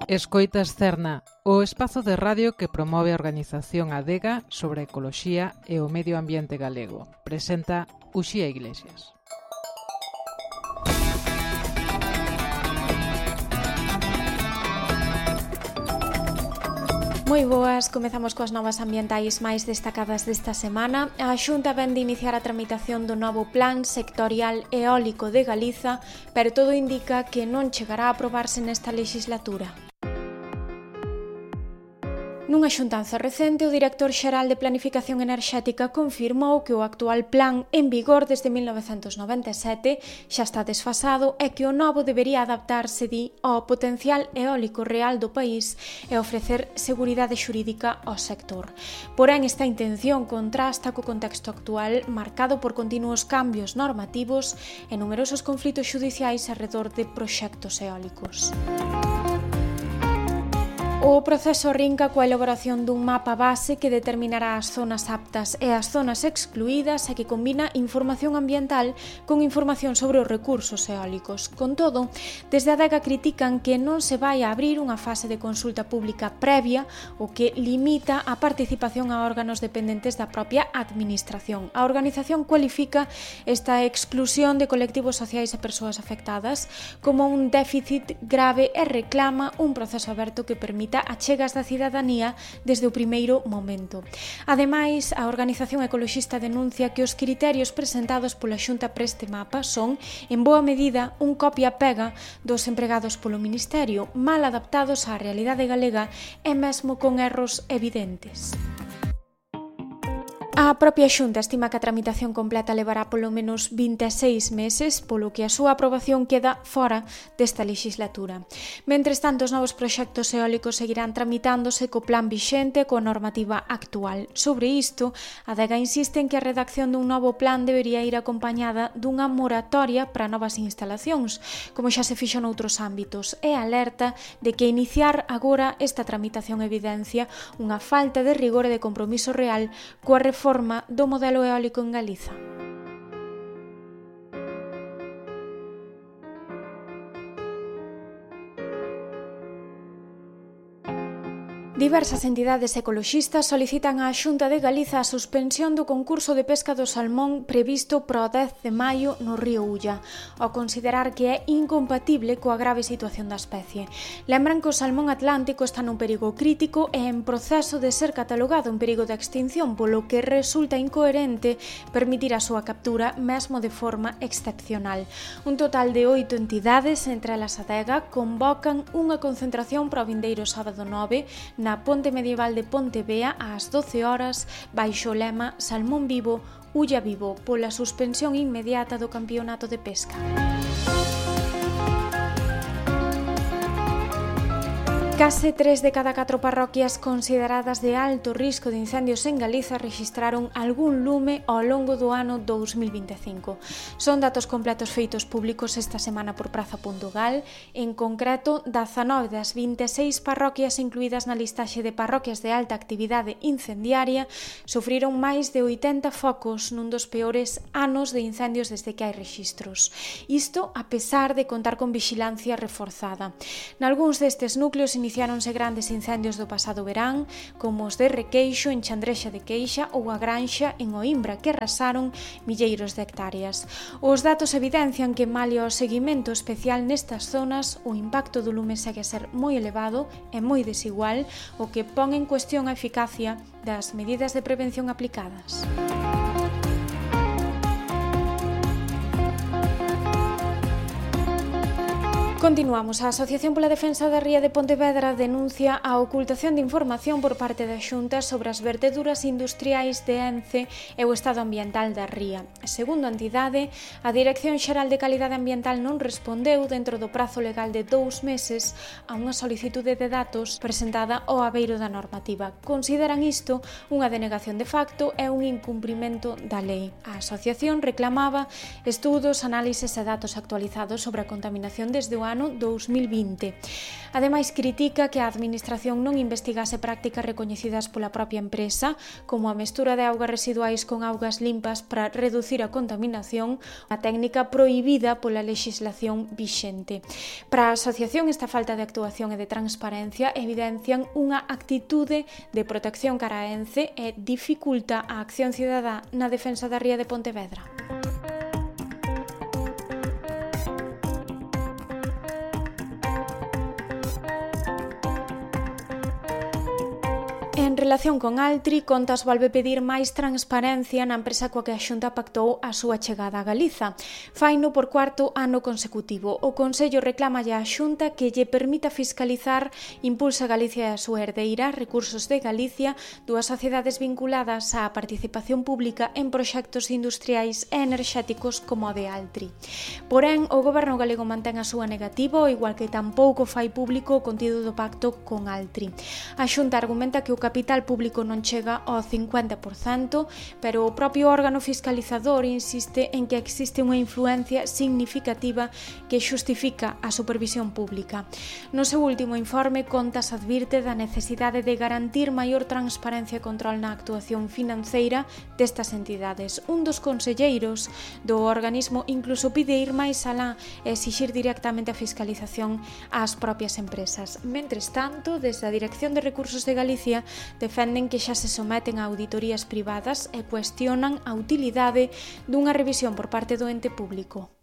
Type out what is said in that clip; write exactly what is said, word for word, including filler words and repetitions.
Escoitas Cerna, o espazo de radio que promove a organización Adega sobre a ecoloxía e o medio ambiente galego. Presenta Uxía Iglesias. Moi boas, comezamos coas novas ambientais máis destacadas desta semana. A Xunta vén de iniciar a tramitación do novo Plan Sectorial Eólico de Galiza, pero todo indica que non chegará a aprobarse nesta legislatura. Nunha xuntanza recente, o director xeral de Planificación Enerxética confirmou que o actual plan, en vigor desde mil novecentos noventa e sete, xa está desfasado e que o novo debería adaptarse, di, ao potencial eólico real do país e ofrecer seguridade xurídica ao sector. Porén, esta intención contrasta co contexto actual marcado por continuos cambios normativos e numerosos conflitos xudiciais arredor de proxectos eólicos. O proceso arrinca coa elaboración dun mapa base que determinará as zonas aptas e as zonas excluídas e que combina información ambiental con información sobre os recursos eólicos. Con todo, desde a Adega critican que non se vai a abrir unha fase de consulta pública previa, o que limita a participación a órganos dependentes da propia administración. A organización cualifica esta exclusión de colectivos sociais e persoas afectadas como un déficit grave e reclama un proceso aberto que permita achegas da cidadanía desde o primeiro momento. Ademais, a organización ecoloxista denuncia que os criterios presentados pola Xunta para este mapa son, en boa medida, un copia-pega dos empregados polo Ministerio, mal adaptados á realidade galega e mesmo con erros evidentes. A propia Xunta estima que a tramitación completa levará polo menos vinte e seis meses, polo que a súa aprobación queda fora desta legislatura. Mentres tanto, os novos proxectos eólicos seguirán tramitándose co plan vixente coa normativa actual. Sobre isto, a Adega insiste en que a redacción dun novo plan debería ir acompañada dunha moratoria para novas instalacións, como xa se fixo noutros ámbitos, e alerta de que iniciar agora esta tramitación evidencia unha falta de rigor e de compromiso real coa reforma forma do modelo eólico en Galiza. Diversas entidades ecoloxistas solicitan á Xunta de Galiza a suspensión do concurso de pesca do salmón previsto para o dez de maio no río Ulla, ao considerar que é incompatible coa grave situación da especie. Lembran que o salmón atlántico está nun perigo crítico e en proceso de ser catalogado en perigo de extinción, polo que resulta incoherente permitir a súa captura mesmo de forma excepcional. Un total de oito entidades, entre elas a Adega, convocan unha concentración para o vindeiro sábado nove na Ponte Medieval de Pontevea ás doce horas baixo o lema Salmón vivo, Ulla vivo, pola suspensión inmediata do campeonato de pesca. Case tres de cada catro parroquias consideradas de alto risco de incendios en Galiza rexistraron algún lume ao longo do ano dous mil vinte e cinco. Son datos completos feitos públicos esta semana por Praza punto gal. En concreto, dezanove das vinte e seis parroquias incluídas na listaxe de parroquias de alta actividade incendiaria sufriron máis de oitenta focos nun dos peores anos de incendios desde que hai rexistros. Isto a pesar de contar con vixilancia reforzada. Nalgúns destes núcleos iniciáronse grandes incendios do pasado verán, como os de Requeixo en Chandrexa de Queixa ou a Granxa en Oimbra, que arrasaron milleiros de hectáreas. Os datos evidencian que, malia o seguimento especial nestas zonas, o impacto do lume segue a ser moi elevado e moi desigual, o que pon en cuestión a eficacia das medidas de prevención aplicadas. Continuamos. A Asociación pola Defensa da Ría de Pontevedra denuncia a ocultación de información por parte da Xunta sobre as verteduras industriais de Ence e o estado ambiental da ría. Segundo a entidade, a Dirección Xeral de Calidade Ambiental non respondeu dentro do prazo legal de dous meses a unha solicitude de datos presentada ao abeiro da normativa. Consideran isto unha denegación de facto e un incumprimento da lei. A asociación reclamaba estudos, análises e datos actualizados sobre a contaminación desde o ano dous mil vinte. Ademais, critica que a Administración non investigase prácticas recoñecidas pola propia empresa, como a mestura de augas residuais con augas limpas para reducir a contaminación, a técnica prohibida pola lexislación vixente. Para a asociación, esta falta de actuación e de transparencia evidencian unha actitude de protección cara a Ence e dificulta a acción cidadá na defensa da ría de Pontevedra. En relación con Altri, Contas volve pedir máis transparencia na empresa coa que a Xunta pactou a súa chegada a Galiza. Faino por cuarto ano consecutivo. O Consello reclama á Xunta que lle permita fiscalizar Impulsa Galicia e a súa herdeira, Recursos de Galicia, dúas sociedades vinculadas á participación pública en proxectos industriais e enerxéticos como o de Altri. Porén, o Goberno galego mantén a súa negativa, igual que tampouco fai público o contido do pacto con Altri. A Xunta argumenta que o capital público non chega ao cincuenta por cento, pero o propio órgano fiscalizador insiste en que existe unha influencia significativa que xustifica a supervisión pública. No seu último informe, Contas advirte da necesidade de garantir maior transparencia e control na actuación financeira destas entidades. Un dos conselleiros do organismo incluso pide ir máis alá e exixir directamente a fiscalización ás propias empresas. Mentres tanto, desde a Dirección de Recursos de Galicia defenden que xa se someten a auditorías privadas e cuestionan a utilidade dunha revisión por parte do ente público.